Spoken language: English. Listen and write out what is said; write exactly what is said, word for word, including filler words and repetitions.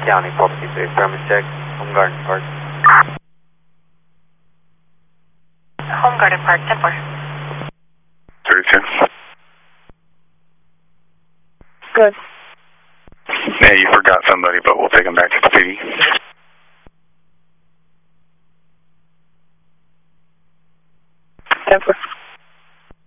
County, property safe, premise check, Home Garden Park. Home Garden Park, ten four. thirty-two. Good. Yeah, you forgot somebody, but we'll take them back to the P D. ten four.